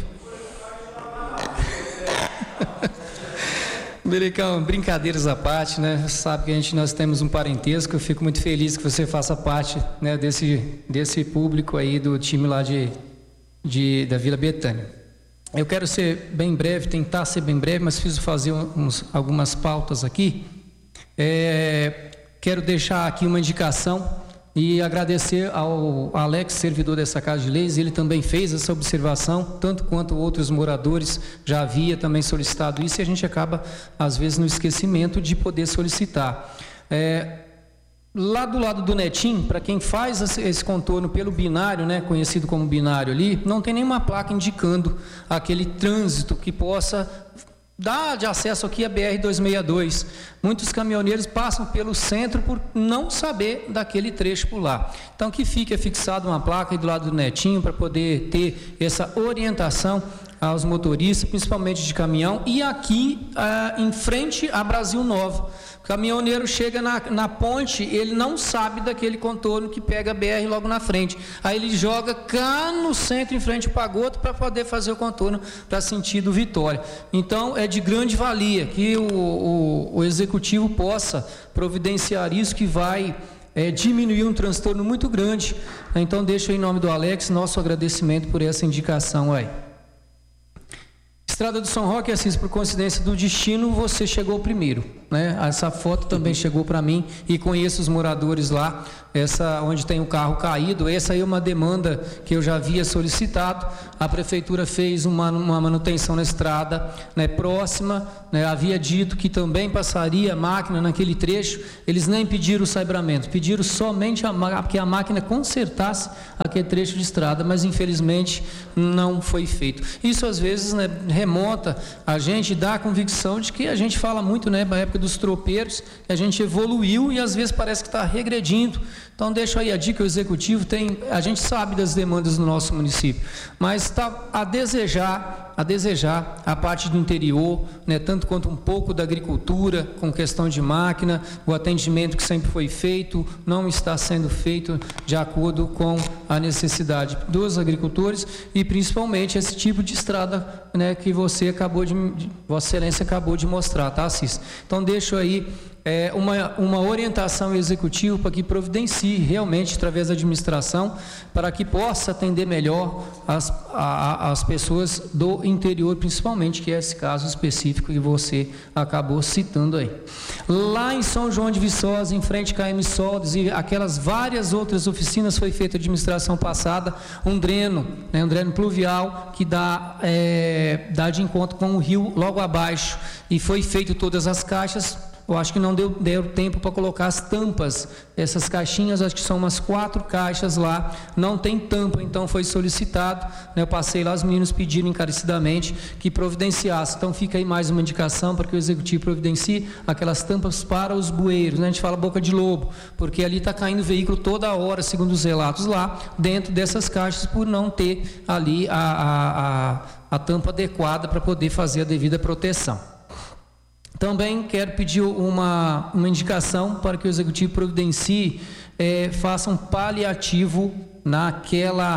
Bilicão, brincadeiras à parte, né? Você sabe que a gente, nós temos um parentesco. Eu fico muito feliz que você faça parte, né, desse, desse público aí do time lá de, de, da Vila Betânia. Eu quero ser bem breve, tentar ser bem breve, mas preciso fazer uns, algumas pautas aqui. É, quero deixar aqui uma indicação e agradecer ao Alex, servidor dessa Casa de Leis. Ele também fez essa observação, tanto quanto outros moradores já havia também solicitado isso, e a gente acaba, às vezes, no esquecimento de poder solicitar. É, Lá do lado do Netim, para quem faz esse contorno pelo binário, né, conhecido como binário ali, não tem nenhuma placa indicando aquele trânsito que possa dar de acesso aqui a B R duzentos e sessenta e dois. Muitos caminhoneiros passam pelo centro por não saber daquele trecho por lá. Então que fique fixado uma placa aí do lado do Netinho para poder ter essa orientação aos motoristas, principalmente de caminhão, e aqui ah, em frente a Brasil Novo. O caminhoneiro chega na, na ponte, ele não sabe daquele contorno que pega a B R logo na frente. Aí ele joga cá no centro, em frente ao Pagoto, para poder fazer o contorno para sentido Vitória. Então, é de grande valia que o, o, o executivo possa providenciar isso, que vai é, diminuir um transtorno muito grande. Então, deixo em nome do Alex nosso agradecimento por essa indicação aí. Estrada do São Roque, Assis, por coincidência do destino, você chegou primeiro. né? Essa foto também chegou para mim e conheço os moradores lá, essa onde tem o carro caído. Essa aí é uma demanda que eu já havia solicitado. A prefeitura fez uma, uma manutenção na estrada, né, próxima, né, havia dito que também passaria máquina naquele trecho. Eles nem pediram o saibramento, pediram somente a, que a máquina consertasse aquele trecho de estrada, mas infelizmente não foi feito. Isso às vezes, né, remonta a gente, dá a convicção de que a gente fala muito, né, na época dos tropeiros, que a gente evoluiu e às vezes parece que está regredindo. Então deixa aí a dica, o executivo tem, a gente sabe das demandas do nosso município, mas está a desejar, a desejar a parte do interior, né, tanto quanto um pouco da agricultura, com questão de máquina, o atendimento que sempre foi feito, não está sendo feito de acordo com a necessidade dos agricultores e principalmente esse tipo de estrada, né, que você acabou de, de Vossa Excelência acabou de mostrar, tá, Assis? Então deixo aí É uma, uma orientação executiva para que providencie realmente através da administração, para que possa atender melhor as, a, as pessoas do interior, principalmente, que é esse caso específico que você acabou citando aí. Lá em São João de Viçosa, em frente a K M Soldes e aquelas várias outras oficinas, foi feita a administração passada, um dreno, né, um dreno pluvial que dá, é, dá de encontro com o rio logo abaixo, e foi feito todas as caixas. Eu acho que não deu, deu tempo para colocar as tampas, essas caixinhas, acho que são umas quatro caixas lá, não tem tampa, então foi solicitado, né, eu passei lá, os meninos pediram encarecidamente que providenciasse, então fica aí mais uma indicação para que o executivo providencie aquelas tampas para os bueiros, né, a gente fala boca de lobo, porque ali está caindo veículo toda hora, segundo os relatos lá, dentro dessas caixas, por não ter ali a, a, a, a tampa adequada para poder fazer a devida proteção. Também quero pedir uma, uma indicação para que o executivo providencie, é, faça um paliativo naquela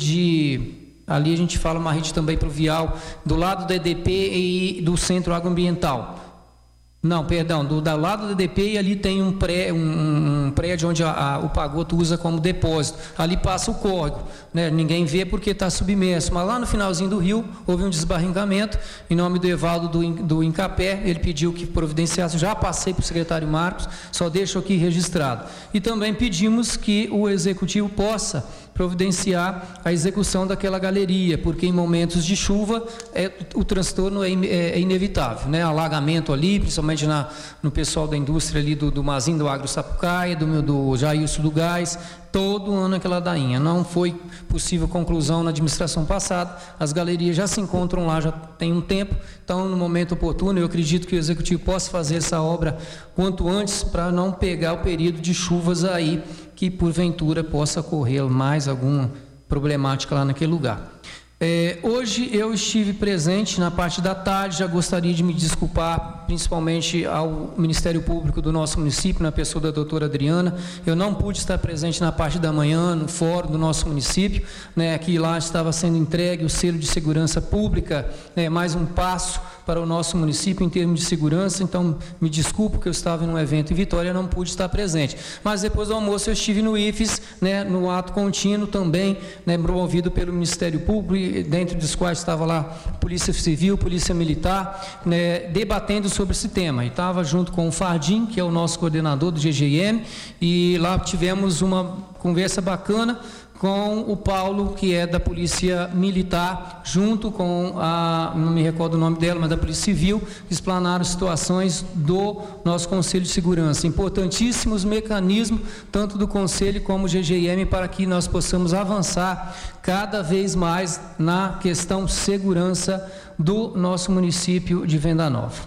rede, ali a gente fala uma rede também pluvial, do lado do E D P e do Centro Agroambiental. Não, perdão, do, do lado do E D P, e ali tem um, pré, um, um prédio onde a, a, o Pagoto usa como depósito. Ali passa o córrego, né? Ninguém vê porque está submerso, mas lá no finalzinho do rio houve um desbarrancamento. Em nome do Evaldo do, do Incapé, ele pediu que providenciasse, já passei para o secretário Marcos, só deixo aqui registrado. E também pedimos que o executivo possa providenciar a execução daquela galeria, porque em momentos de chuva é, o transtorno é, é, é inevitável, né? Alagamento ali, principalmente na, no pessoal da indústria ali do, do Mazinho, do Agro Sapucaia, do, do Jailson do Gás, todo ano aquela dainha. Não foi possível conclusão na administração passada, as galerias já se encontram lá, já tem um tempo, então no momento oportuno eu acredito que o executivo possa fazer essa obra quanto antes, para não pegar o período de chuvas aí, que porventura possa ocorrer mais alguma problemática lá naquele lugar. É, hoje eu estive presente na parte da tarde, já gostaria de me desculpar principalmente ao Ministério Público do nosso município, na pessoa da doutora Adriana. Eu não pude estar presente na parte da manhã, no fórum do nosso município, né, que lá estava sendo entregue o selo de segurança pública, né, mais um passo para o nosso município em termos de segurança. Então me desculpo que eu estava em um evento em Vitória e não pude estar presente, mas depois do almoço eu estive no I F E S, né, no ato contínuo também, né, promovido pelo Ministério Público, dentro dos quais estava lá Polícia Civil, Polícia Militar, né, debatendo sobre esse tema, e estava junto com o Fardim, que é o nosso coordenador do G G I M, e lá tivemos uma conversa bacana com o Paulo, que é da Polícia Militar, junto com a, não me recordo o nome dela, mas da Polícia Civil, que explanaram situações do nosso Conselho de Segurança. Importantíssimos mecanismos, tanto do Conselho como do G G I M, para que nós possamos avançar cada vez mais na questão segurança do nosso município de Venda Nova.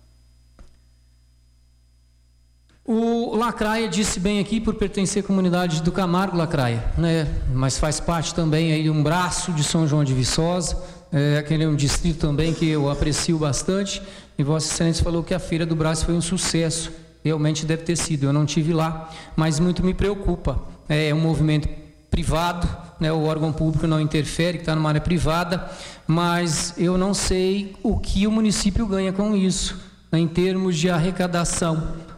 O Lacraia disse bem aqui, por pertencer à comunidade do Camargo, Lacraia, né? Mas faz parte também aí de um braço de São João de Viçosa, é, aquele é um distrito também que eu aprecio bastante, e Vossa Excelência falou que a Feira do Brás foi um sucesso, realmente deve ter sido, eu não tive lá, mas muito me preocupa, é um movimento privado, né? O órgão público não interfere, que está numa área privada, mas eu não sei o que o município ganha com isso, né, em termos de arrecadação,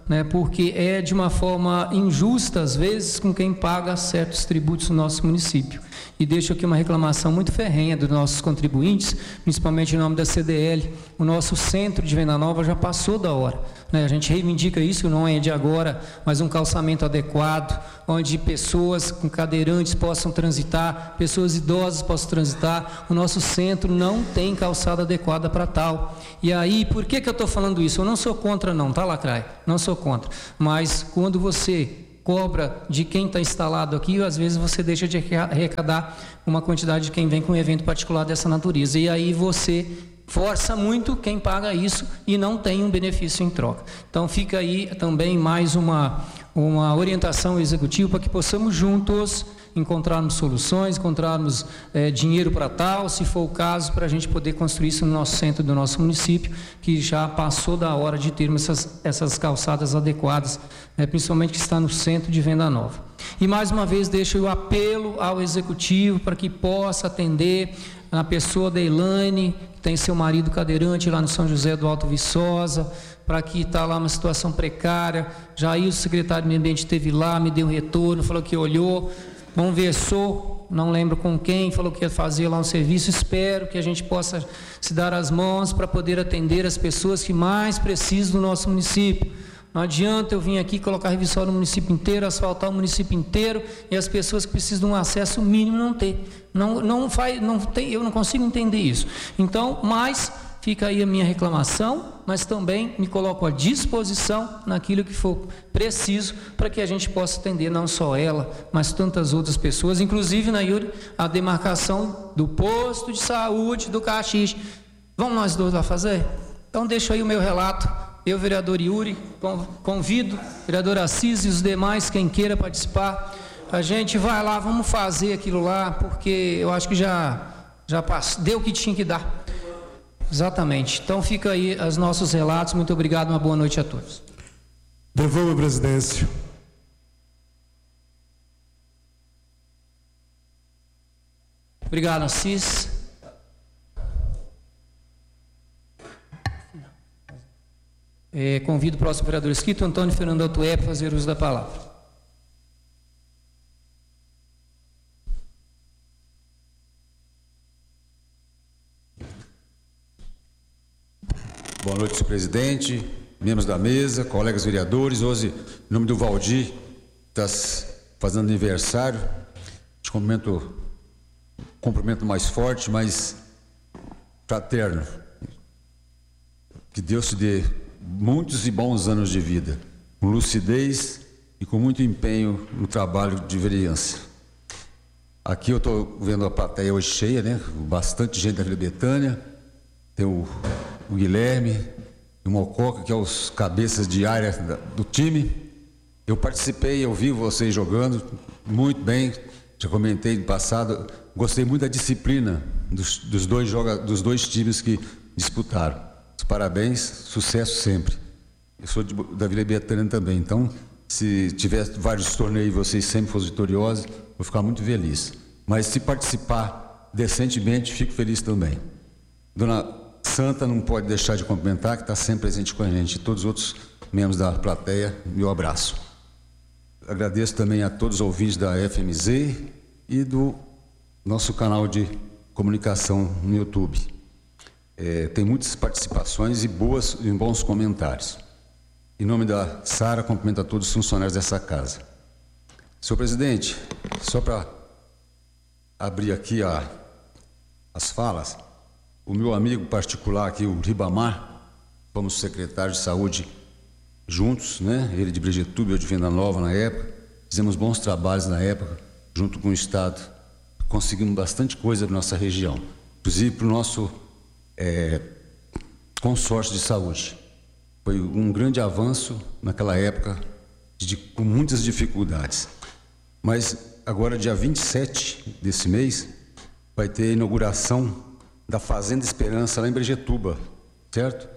né, porque é de uma forma injusta, às vezes, com quem paga certos tributos no nosso município. E deixo aqui uma reclamação muito ferrenha dos nossos contribuintes, principalmente em nome da C D L. O nosso centro de Venda Nova já passou da hora, né? A gente reivindica isso, não é de agora, mas um calçamento adequado, onde pessoas com cadeirantes possam transitar, pessoas idosas possam transitar. O nosso centro não tem calçada adequada para tal. E aí, por que que eu estou falando isso? Eu não sou contra não, tá, Lacraia? Não sou contra. Mas quando você cobra de quem está instalado aqui, às vezes você deixa de arrecadar uma quantidade de quem vem com um evento particular dessa natureza. E aí você força muito quem paga isso e não tem um benefício em troca. Então fica aí também mais uma, uma orientação executiva para que possamos juntos encontrarmos soluções, encontrarmos é, dinheiro para tal, se for o caso, para a gente poder construir isso no nosso centro do nosso município, que já passou da hora de termos essas, essas calçadas adequadas, é, principalmente que está no centro de Venda Nova. E mais uma vez deixo o apelo ao executivo para que possa atender a pessoa da Elaine, que tem seu marido cadeirante lá no São José do Alto Viçosa, para que está lá uma situação precária. Já aí o secretário do Meio Ambiente esteve lá, me deu um retorno, falou que olhou, conversou, não lembro com quem, falou que ia fazer lá um serviço. Espero que a gente possa se dar as mãos para poder atender as pessoas que mais precisam do nosso município. Não adianta eu vir aqui colocar revisório no município inteiro, asfaltar o município inteiro e as pessoas que precisam de um acesso mínimo não ter. Não, não faz, não tem, eu não consigo entender isso. Então, mas fica aí a minha reclamação, mas também me coloco à disposição naquilo que for preciso para que a gente possa atender não só ela, mas tantas outras pessoas, inclusive, na Yuri, a demarcação do posto de saúde do Caxixe. Vamos nós dois lá fazer? Então deixo aí o meu relato. Eu, vereador Yuri, convido vereador Assis e os demais, quem queira participar. A gente vai lá, vamos fazer aquilo lá, porque eu acho que já, já passou, deu o que tinha que dar. Exatamente. Então fica aí os nossos relatos. Muito obrigado, uma boa noite a todos. Devolvo a presidência. Obrigado, Assis. É, convido o próximo vereador inscrito, Antônio Fernando Altué, para fazer uso da palavra. Boa noite, senhor presidente, membros da mesa, colegas vereadores. Hoje, em nome do Valdir, está fazendo aniversário. Te cumprimento, cumprimento mais forte, mais fraterno. Que Deus te dê muitos e bons anos de vida, com lucidez e com muito empenho no trabalho de vereança. Aqui eu estou vendo a plateia hoje cheia, né? Bastante gente da Vila Betânia. Tem o, o Guilherme, o Mococa, que é os cabeças de área da, do time. Eu participei, eu vi vocês jogando muito bem, já comentei no passado. Gostei muito da disciplina dos, dos, dois, joga, dos dois times que disputaram. Parabéns, sucesso sempre. Eu sou de, da Vila Betânia também, então, se tiver vários torneios e vocês sempre forem vitoriosos, vou ficar muito feliz. Mas se participar decentemente, fico feliz também. Dona Santa não pode deixar de cumprimentar, que está sempre presente com a gente, e todos os outros membros da plateia, meu abraço. Agradeço também a todos os ouvintes da F M Z e do nosso canal de comunicação no YouTube. É, tem muitas participações e, boas, e bons comentários. Em nome da Sara, cumprimento a todos os funcionários dessa casa. Senhor presidente, só para abrir aqui a, as falas, o meu amigo particular aqui, o Ribamar, fomos secretários de saúde juntos, né? Ele de Brejetuba, eu de Venda Nova na época, fizemos bons trabalhos na época, junto com o Estado, conseguimos bastante coisa na nossa região, inclusive para o nosso É, consórcio de saúde. Foi um grande avanço naquela época, de, com muitas dificuldades. Mas agora, dia vinte e sete desse mês, vai ter a inauguração da Fazenda Esperança lá em Brejetuba, certo?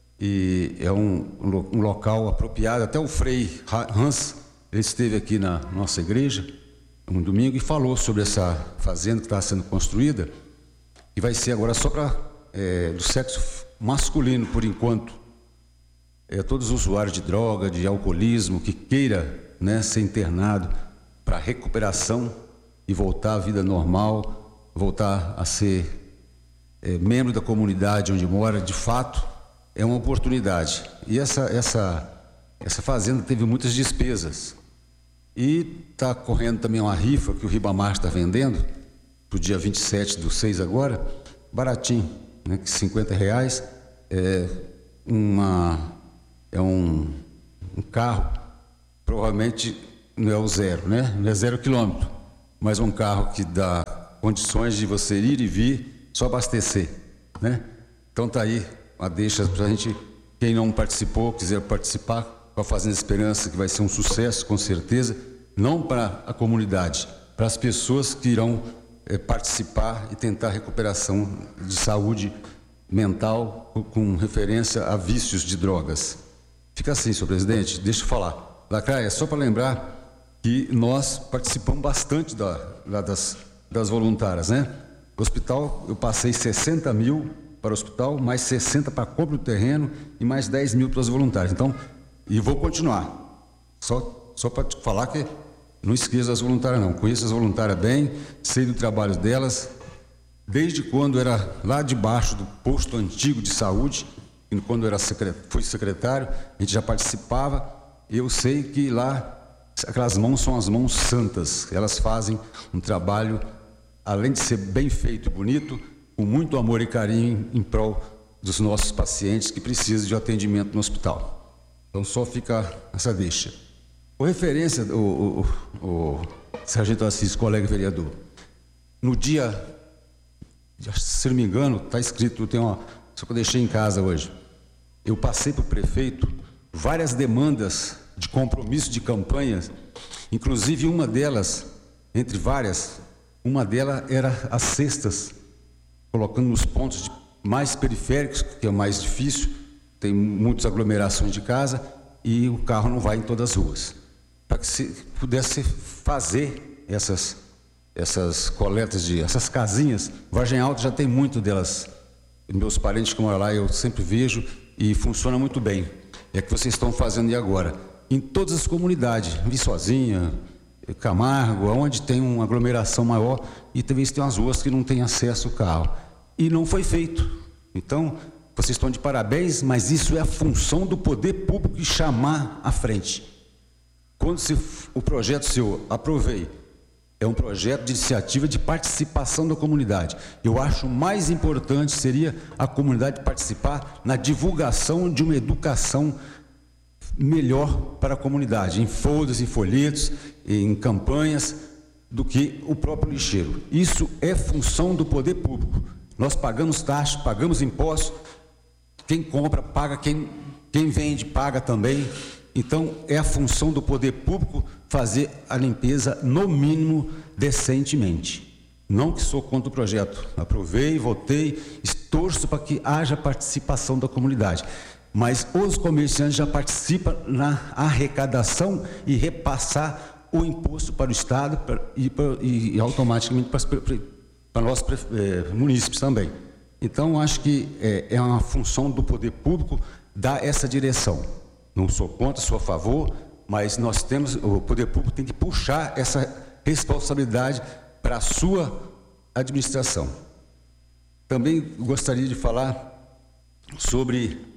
E é um, um local apropriado. Até o Frei Hans, ele esteve aqui na nossa igreja um domingo e falou sobre essa fazenda que está sendo construída, e vai ser agora só para É, do sexo masculino, por enquanto. é, todos os usuários de droga, de alcoolismo, que queira, né, ser internado para recuperação e voltar à vida normal, voltar a ser é, membro da comunidade onde mora, de fato, é uma oportunidade. E essa, essa, essa fazenda teve muitas despesas. E está correndo também uma rifa que o Ribamar está vendendo, para o dia vinte e sete do seis agora, baratinho, né, cinquenta reais, é, uma, é um, um carro, provavelmente não é o zero, né? Não é zero quilômetro, mas um carro que dá condições de você ir e vir, só abastecer, né? Então tá aí a deixa para a gente, quem não participou, quiser participar com a Fazenda Esperança, que vai ser um sucesso com certeza, não para a comunidade, para as pessoas que irão é, participar e tentar recuperação de saúde mental com, com referência a vícios de drogas. Fica assim, senhor presidente, deixa eu falar. Lacraia, só para lembrar que nós participamos bastante da, da, das, das voluntárias, né? O hospital, eu passei sessenta mil para o hospital, mais sessenta para a compra do terreno e mais dez mil para os voluntários. Então, e vou continuar. Só, só para te falar que não esqueça das voluntárias não. Conheço as voluntárias bem, sei do trabalho delas, desde quando era lá debaixo do posto antigo de saúde, quando eu era secret... fui secretário, a gente já participava. Eu sei que lá aquelas mãos são as mãos santas, elas fazem um trabalho, além de ser bem feito e bonito, com muito amor e carinho em prol dos nossos pacientes que precisam de atendimento no hospital. Então só fica essa deixa. Por referência, o, o, o sargento Assis, colega vereador, no dia, se não me engano, está escrito, tem uma, só que eu deixei em casa hoje, eu passei para o prefeito várias demandas de compromisso de campanhas, inclusive uma delas, entre várias, uma delas era as cestas, colocando nos pontos de, mais periféricos, que é mais difícil, tem muitas aglomerações de casa e o carro não vai em todas as ruas. Para que se pudesse fazer essas, essas coletas de, essas casinhas, Vargem Alta já tem muito delas, meus parentes que moram lá, eu sempre vejo e funciona muito bem. É que vocês estão fazendo e agora. Em todas as comunidades, Viçosinha, Camargo, onde tem uma aglomeração maior, e talvez tem umas ruas que não tem acesso ao carro. E não foi feito. Então, vocês estão de parabéns, mas isso é a função do poder público de chamar à frente. Quando se, o projeto seu, aprovei, é um projeto de iniciativa de participação da comunidade. Eu acho mais importante seria a comunidade participar na divulgação de uma educação melhor para a comunidade, em folhas, em folhetos, em campanhas, do que o próprio lixeiro. Isso é função do poder público. Nós pagamos taxas, pagamos impostos, quem compra paga, quem, quem vende paga também. Então, é a função do poder público fazer a limpeza, no mínimo, decentemente. Não que sou contra o projeto. Aprovei, votei, torço para que haja participação da comunidade. Mas os comerciantes já participam na arrecadação e repassar o imposto para o Estado para, e, para, e automaticamente para, para, para nós é, munícipes também. Então, acho que é, é uma função do poder público dar essa direção. Não sou contra, sou a favor, mas nós temos, o poder público tem que puxar essa responsabilidade para a sua administração. Também gostaria de falar sobre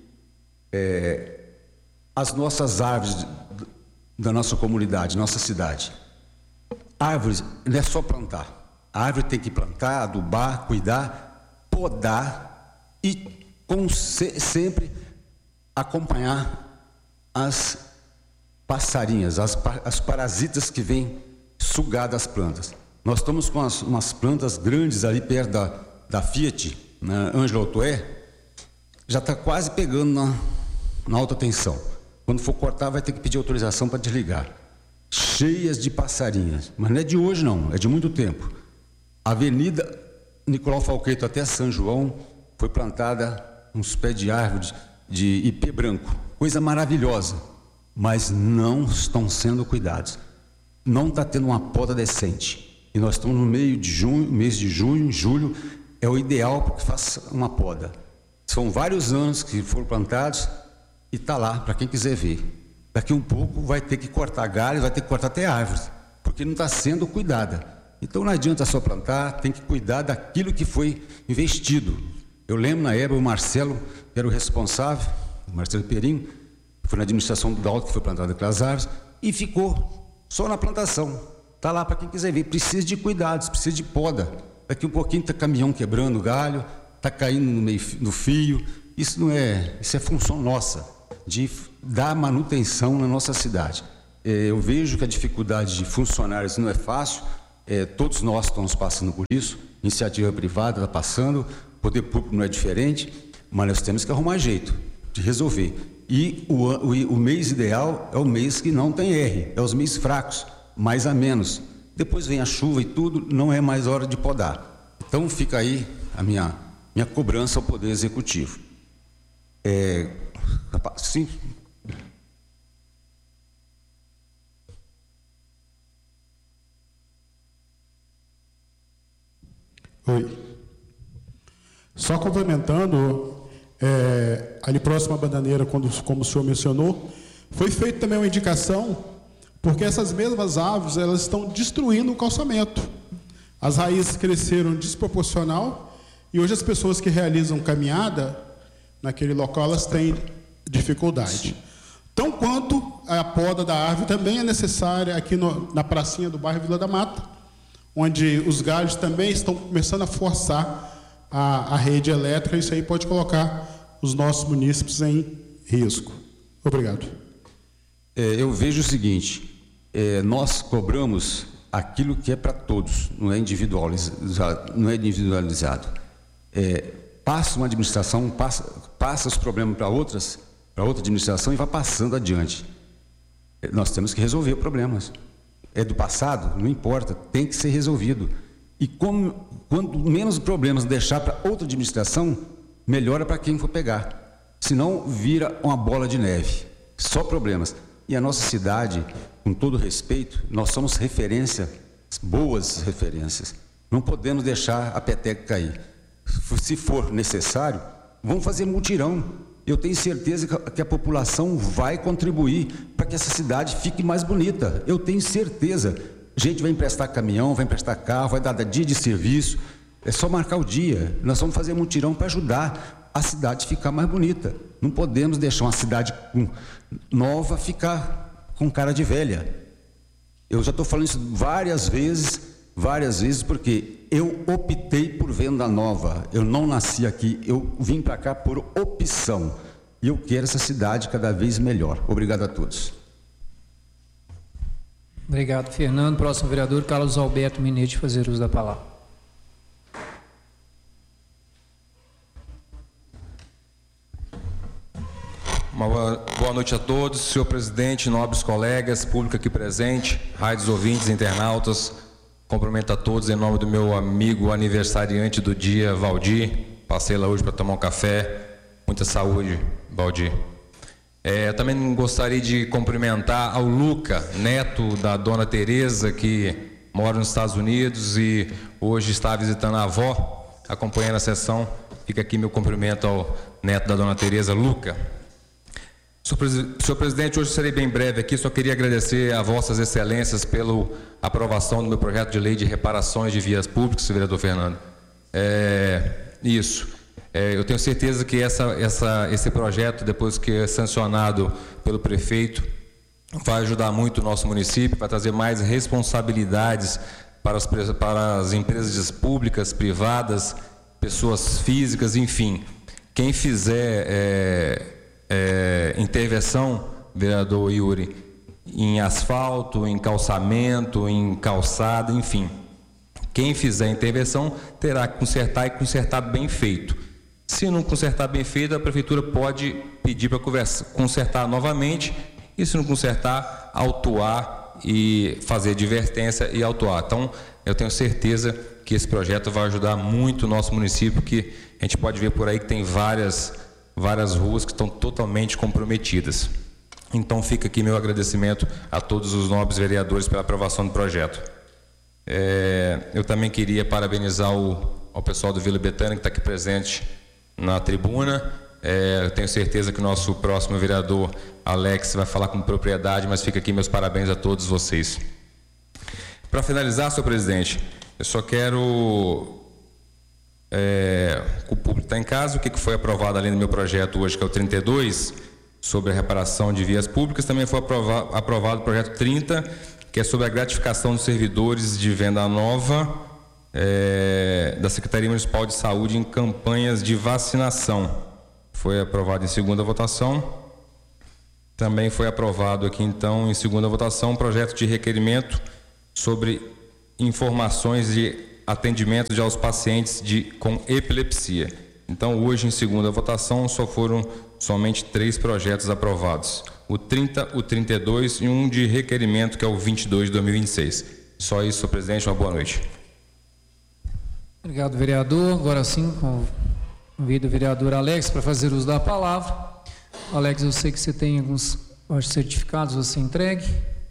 é, as nossas árvores da nossa comunidade, nossa cidade. Árvores não é só plantar. A árvore tem que plantar, adubar, cuidar, podar e com, se, sempre acompanhar as passarinhas, as, as parasitas que vêm sugar das plantas. Nós estamos com as, umas plantas grandes ali perto da, da Fiat, na Ângela Otoé, já está quase pegando na, na alta tensão. Quando for cortar, vai ter que pedir autorização para desligar. Cheias de passarinhas, mas não é de hoje não, é de muito tempo. A Avenida Nicolau Falqueto até São João foi plantada uns pés de árvore de ipê branco, coisa maravilhosa, mas não estão sendo cuidados. Não está tendo uma poda decente. E nós estamos no meio de junho, mês de junho, julho, é o ideal para que faça uma poda. São vários anos que foram plantados e está lá para quem quiser ver. Daqui um pouco vai ter que cortar galho, vai ter que cortar até árvores, porque não está sendo cuidada. Então não adianta só plantar, tem que cuidar daquilo que foi investido. Eu lembro na época o Marcelo, que era o responsável, o Marcelo Perinho, que foi na administração do Dalto, que foi plantado aquelas árvores, e ficou só na plantação. Está lá para quem quiser ver. Precisa de cuidados, precisa de poda. Daqui um pouquinho está caminhão quebrando o galho, está caindo no meio no fio. Isso não é, isso é função nossa, de dar manutenção na nossa cidade. É, eu vejo que a dificuldade de funcionários não é fácil, é, todos nós estamos passando por isso, iniciativa privada está passando, poder público não é diferente, mas nós temos que arrumar jeito de resolver. E o, o, o mês ideal é o mês que não tem R, é os meses fracos, mais a menos. Depois vem a chuva e tudo, não é mais hora de podar. Então fica aí a minha, minha cobrança ao Poder Executivo. É, sim. Oi. Só complementando, é, ali próximo à bananeira, quando, como o senhor mencionou, foi feita também uma indicação, porque essas mesmas árvores elas estão destruindo o calçamento. As raízes cresceram desproporcional e hoje as pessoas que realizam caminhada naquele local elas têm dificuldade. Tão quanto a poda da árvore também é necessária aqui no, na pracinha do bairro Vila da Mata, onde os galhos também estão começando a forçar a, a rede elétrica. Isso aí pode colocar os nossos munícipes em risco. Obrigado. É, eu vejo o seguinte, é, nós cobramos aquilo que é para todos, não é individualizado. Não é individualizado. É, passa uma administração, passa, passa os problemas para outras, para outra administração e vai passando adiante. É, nós temos que resolver problemas. É do passado, não importa, tem que ser resolvido. E como, quanto menos problemas deixar para outra administração, melhora para quem for pegar. Senão vira uma bola de neve, só problemas. E a nossa cidade, com todo respeito, nós somos referência, boas referências. Não podemos deixar a peteca cair. Se for necessário, vamos fazer mutirão. Eu tenho certeza que a população vai contribuir para que essa cidade fique mais bonita. Eu tenho certeza. A gente vai emprestar caminhão, vai emprestar carro, vai dar dia de serviço. É só marcar o dia. Nós vamos fazer mutirão para ajudar a cidade a ficar mais bonita. Não podemos deixar uma cidade nova ficar com cara de velha. Eu já estou falando isso várias vezes, várias vezes, porque eu optei por venda nova. Eu não nasci aqui, eu vim para cá por opção. E eu quero essa cidade cada vez melhor. Obrigado a todos. Obrigado, Fernando. Próximo vereador, Carlos Alberto Minete, fazer uso da palavra. Uma boa noite a todos, senhor presidente, nobres colegas, público aqui presente, rádios ouvintes, internautas. Cumprimento a todos em nome do meu amigo aniversariante do dia, Valdir. Passei lá hoje para tomar um café. Muita saúde, Valdir. É, também gostaria de cumprimentar ao Luca, neto da dona Tereza, que mora nos Estados Unidos e hoje está visitando a avó, acompanhando a sessão. Fica aqui meu cumprimento ao neto da dona Tereza, Luca. Senhor presidente, hoje serei bem breve aqui, só queria agradecer a vossas excelências pela aprovação do meu projeto de lei de reparações de vias públicas, vereador Fernando. É, isso. É, eu tenho certeza que essa, essa, esse projeto, depois que é sancionado pelo prefeito, vai ajudar muito o nosso município, vai trazer mais responsabilidades para as, para as empresas públicas, privadas, pessoas físicas, enfim. Quem fizer é, é, intervenção, vereador Yuri, em asfalto, em calçamento, em calçada, enfim. Quem fizer intervenção terá que consertar e consertar bem feito. Se não consertar bem feito, a prefeitura pode pedir para consertar novamente e, se não consertar, autuar e fazer advertência e autuar. Então, eu tenho certeza que esse projeto vai ajudar muito o nosso município, que a gente pode ver por aí que tem várias, várias ruas que estão totalmente comprometidas. Então, fica aqui meu agradecimento a todos os nobres vereadores pela aprovação do projeto. É, eu também queria parabenizar o, ao pessoal do Vila Betânia, que está aqui presente na tribuna, É, eu tenho certeza que o nosso próximo vereador, Alex, vai falar com propriedade, mas fica aqui meus parabéns a todos vocês. Para finalizar, senhor presidente, eu só quero, é, o público está em casa, o que foi aprovado ali no meu projeto hoje, que é o trinta e dois, sobre a reparação de vias públicas, também foi aprovado, aprovado o projeto trinta, que é sobre a gratificação dos servidores de Venda Nova, é, da Secretaria Municipal de Saúde em campanhas de vacinação. Foi aprovado em segunda votação. Também foi aprovado aqui, então, em segunda votação, um projeto de requerimento sobre informações de atendimento aos pacientes de, com epilepsia. Então, hoje, em segunda votação, só foram somente três projetos aprovados. O trinta, o trinta e dois e um de requerimento, que é o vinte e dois de dois mil e vinte e seis. Só isso, senhor presidente. Uma boa noite. Obrigado, vereador. Agora sim, convido o vereador Alex para fazer uso da palavra. Alex, eu sei que você tem alguns acho, certificados, você entregue.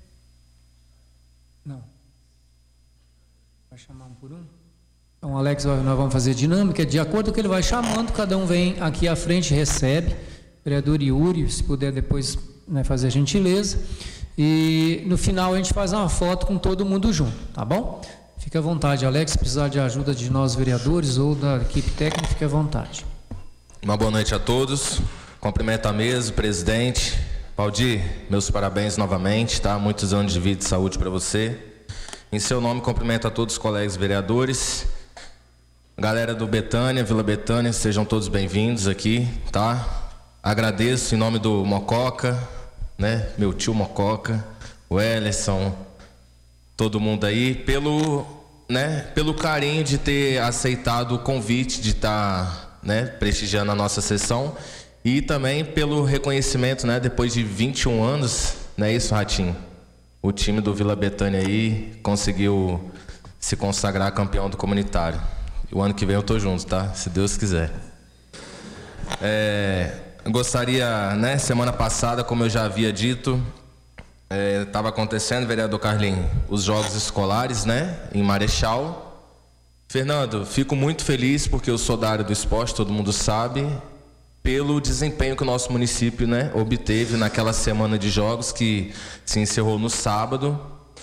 Não. Vai chamar um por um? Então, Alex, nós vamos fazer dinâmica. De acordo com o que ele vai chamando, cada um vem aqui à frente, recebe. Vereador Yuri, se puder depois, né, fazer a gentileza. E no final a gente faz uma foto com todo mundo junto, tá bom? Fique à vontade, Alex. Se precisar de ajuda de nós vereadores ou da equipe técnica, fique à vontade. Uma boa noite a todos. Cumprimento a mesa, o presidente. Valdir, meus parabéns novamente, tá? Muitos anos de vida e saúde para você. Em seu nome, cumprimento a todos os colegas vereadores. Galera do Betânia, Vila Betânia, sejam todos bem-vindos aqui, tá? Agradeço em nome do Mococa, né? Meu tio Mococa, o Ellerson, todo mundo aí, pelo, né? Pelo carinho de ter aceitado o convite de estar, né? Prestigiando a nossa sessão e também pelo reconhecimento, né? Depois de vinte e um anos, não é isso, Ratinho? O time do Vila Betânia aí conseguiu se consagrar campeão do comunitário. O ano que vem eu tô junto, tá? Se Deus quiser. É, gostaria, né? Semana passada, como eu já havia dito, estava é, acontecendo, vereador Carlinhos, os jogos escolares, né? Em Marechal. Fernando, fico muito feliz porque eu sou da área do esporte, todo mundo sabe, pelo desempenho que o nosso município, né, obteve naquela semana de jogos que se encerrou no sábado,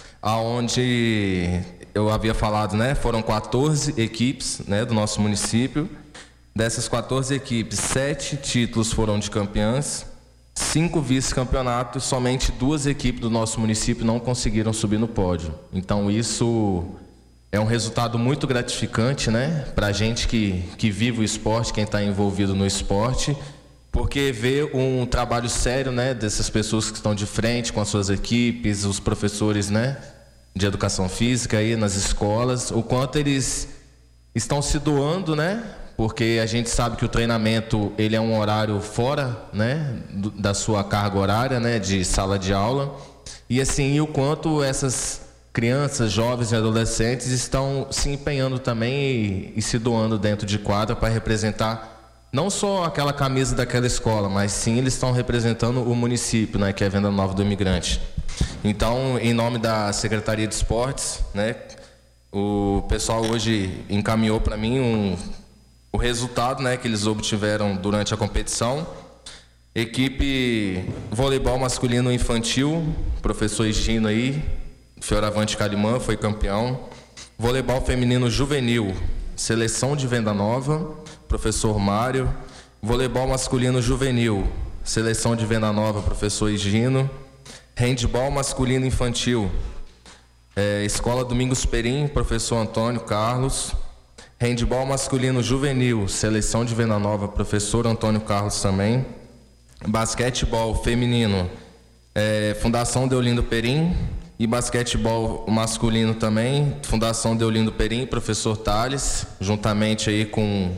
aonde eu havia falado, né, foram quatorze equipes, né, do nosso município. Dessas quatorze equipes, sete títulos foram de campeãs, cinco vice-campeonatos, somente duas equipes do nosso município não conseguiram subir no pódio. Então isso é um resultado muito gratificante, né, para a gente que, que vive o esporte, quem está envolvido no esporte, porque vê um trabalho sério, né, dessas pessoas que estão de frente com as suas equipes, os professores, né, de educação física aí nas escolas, o quanto eles estão se doando, né, porque a gente sabe que o treinamento ele é um horário fora, né, do, da sua carga horária, né, de sala de aula, e assim, o quanto essas crianças, jovens e adolescentes estão se empenhando também e, e se doando dentro de quadra para representar não só aquela camisa daquela escola, mas sim eles estão representando o município, né, que é Venda Nova do Imigrante. Então, em nome da Secretaria de Esportes, né, o pessoal hoje encaminhou para mim um, o resultado, né, que eles obtiveram durante a competição. Equipe voleibol masculino infantil, professor Gino aí, Fioravante Calimã foi campeão. Voleibol feminino juvenil, seleção de Venda Nova, professor Mário. Voleibol masculino juvenil, seleção de Venda Nova, professor Higino. Handball masculino infantil, é, Escola Domingos Perim, professor Antônio Carlos. Handball masculino juvenil, seleção de Venda Nova, professor Antônio Carlos também. Basquetebol feminino, é, Fundação Deolindo Perim. E basquetebol masculino também, Fundação Deolindo Perim, professor Thales, juntamente aí com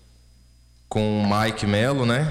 com o Mike Melo, né?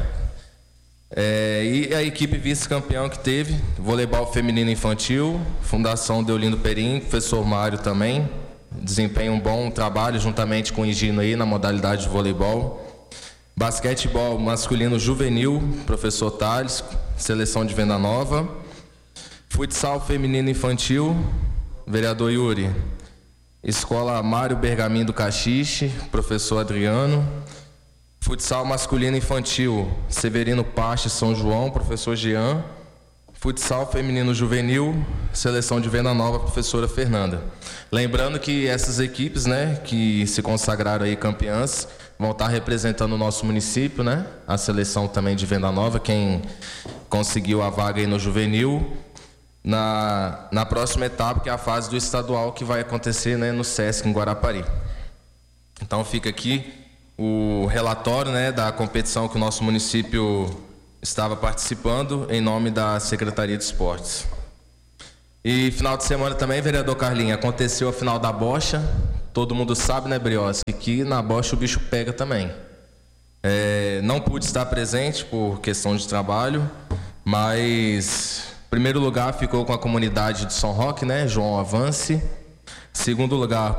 É, e a equipe vice-campeão que teve, voleibol feminino infantil, Fundação Deolindo Perim, professor Mário também, desempenha um bom trabalho juntamente com o Higino aí na modalidade de voleibol. Basquetebol masculino juvenil, professor Thales, seleção de Venda Nova. Futsal feminino infantil, vereador Yuri. Escola Mário Bergamin do Caxixe, professor Adriano. Futsal masculino infantil, Severino Pache, São João, professor Jean. Futsal feminino juvenil, seleção de Venda Nova, professora Fernanda. Lembrando que essas equipes, né, que se consagraram aí campeãs, vão estar representando o nosso município, né? A seleção também de Venda Nova, quem conseguiu a vaga aí no juvenil, na, na próxima etapa, que é a fase do estadual, que vai acontecer, né, no SESC, em Guarapari. Então fica aqui o relatório, né, da competição que o nosso município estava participando em nome da Secretaria de Esportes. E final de semana também, vereador Carlinhos, aconteceu a final da bocha. Todo mundo sabe, né, Briossi, que na bocha o bicho pega também. É, não pude estar presente por questão de trabalho, mas primeiro lugar ficou com a comunidade de São Roque, né, João Avance. Segundo lugar,